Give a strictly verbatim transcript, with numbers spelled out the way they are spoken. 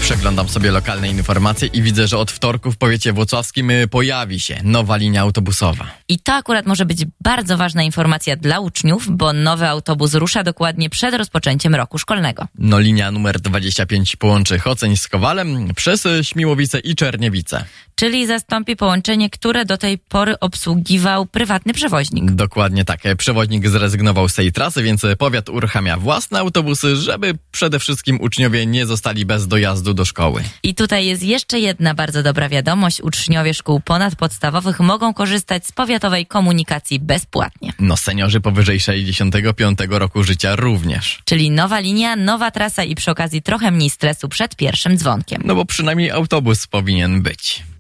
Przeglądam sobie lokalne informacje i widzę, że od wtorku w powiecie włocławskim pojawi się nowa linia autobusowa. I to akurat może być bardzo ważna informacja dla uczniów, bo nowy autobus rusza dokładnie przed rozpoczęciem roku szkolnego. No linia numer dwadzieścia pięć połączy Chocyń z Kowalem przez Śmiłowice i Czerniewice. Czyli zastąpi połączenie, które do tej pory obsługiwał prywatny przewoźnik. Dokładnie tak. Przewoźnik zrezygnował z tej trasy, więc powiat uruchamia własne autobusy, żeby przede wszystkim uczniowie nie zostali bez dojazdu do szkoły. I tutaj jest jeszcze jedna bardzo dobra wiadomość. Uczniowie szkół ponadpodstawowych mogą korzystać z powiatowej komunikacji bezpłatnie. No seniorzy powyżej sześćdziesiątego piątego roku życia również. Czyli nowa linia, nowa trasa i przy okazji trochę mniej stresu przed pierwszym dzwonkiem. No bo przynajmniej autobus powinien być.